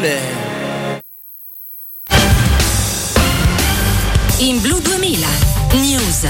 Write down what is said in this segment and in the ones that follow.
In Blu 2000 News.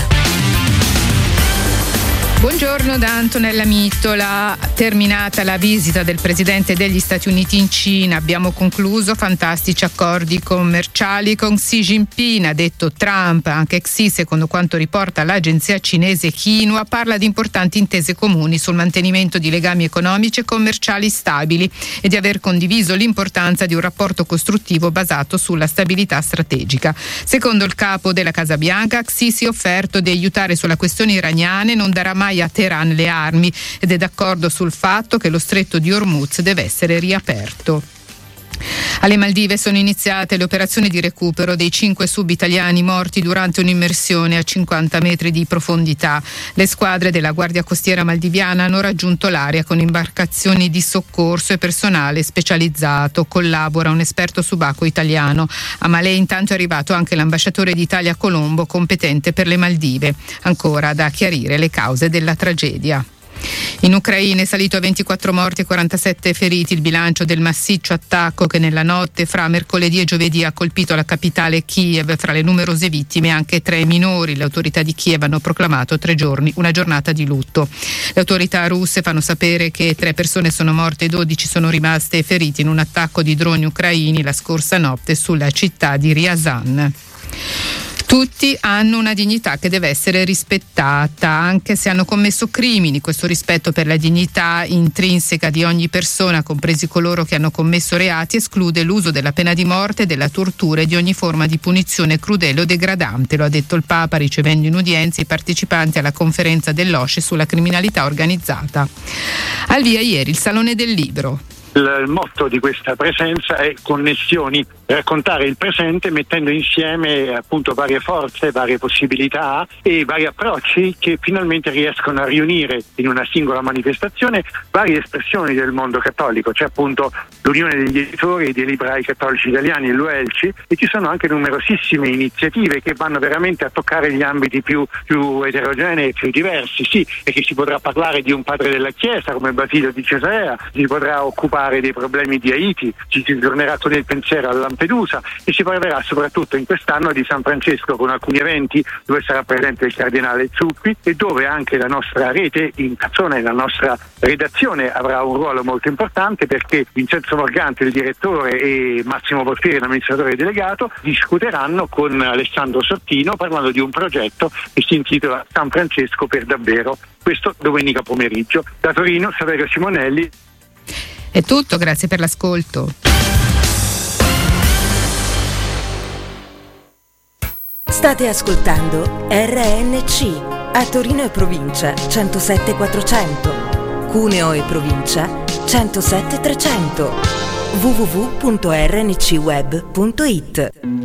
Buongiorno da Antonella Mittola. Terminata la visita del presidente degli Stati Uniti in Cina, abbiamo concluso fantastici accordi commerciali con Xi Jinping, ha detto Trump. Anche Xi, secondo quanto riporta l'agenzia cinese Xinhua, parla di importanti intese comuni sul mantenimento di legami economici e commerciali stabili e di aver condiviso l'importanza di un rapporto costruttivo basato sulla stabilità strategica. Secondo il capo della Casa Bianca, Xi si è offerto di aiutare sulla questione iraniana e non darà mai a Teheran le armi ed è d'accordo sul fatto che lo stretto di Hormuz deve essere riaperto. Alle Maldive sono iniziate le operazioni di recupero dei 5 sub-italiani morti durante un'immersione a 50 metri di profondità. Le squadre della Guardia Costiera maldiviana hanno raggiunto l'area con imbarcazioni di soccorso e personale specializzato. Collabora un esperto subacqueo italiano. A Malé intanto è arrivato anche l'ambasciatore d'Italia a Colombo, competente per le Maldive. Ancora da chiarire le cause della tragedia. In Ucraina è salito a 24 morti e 47 feriti il bilancio del massiccio attacco che nella notte fra mercoledì e giovedì ha colpito la capitale Kiev. Fra le numerose vittime anche 3 minori. Le autorità di Kiev hanno proclamato 3 giorni una giornata di lutto. Le autorità russe fanno sapere che 3 persone sono morte e 12 sono rimaste feriti in un attacco di droni ucraini la scorsa notte sulla città di Ryazan. Tutti hanno una dignità che deve essere rispettata, anche se hanno commesso crimini. Questo rispetto per la dignità intrinseca di ogni persona, compresi coloro che hanno commesso reati, esclude l'uso della pena di morte, della tortura e di ogni forma di punizione crudele o degradante. Lo ha detto il Papa ricevendo in udienza i partecipanti alla conferenza dell'OSCE sulla criminalità organizzata. Al via ieri il Salone del Libro. Il motto di questa presenza è connessioni, raccontare il presente mettendo insieme appunto varie forze, varie possibilità e vari approcci che finalmente riescono a riunire in una singola manifestazione varie espressioni del mondo cattolico. C'è appunto l'Unione degli Editori e dei Librai Cattolici Italiani, l'UELCI, e ci sono anche numerosissime iniziative che vanno veramente a toccare gli ambiti più eterogenei e più diversi, sì, e che si potrà parlare di un padre della Chiesa come Basilio di Cesarea, si potrà occupare dei problemi di Haiti, ci si tornerà con il pensiero a Lampedusa e si parlerà soprattutto in quest'anno di San Francesco con alcuni eventi dove sarà presente il cardinale Zuppi e dove anche la nostra rete in Cazzone, la nostra redazione avrà un ruolo molto importante, perché Vincenzo Morgante, il direttore, e Massimo Portieri, l'amministratore delegato, discuteranno con Alessandro Sortino parlando di un progetto che si intitola San Francesco per davvero. Questo domenica pomeriggio. Da Torino, Saverio Simonelli. È tutto, grazie per l'ascolto. State ascoltando RNC a Torino e provincia 107.400, Cuneo e provincia 107.300, www.rncweb.it.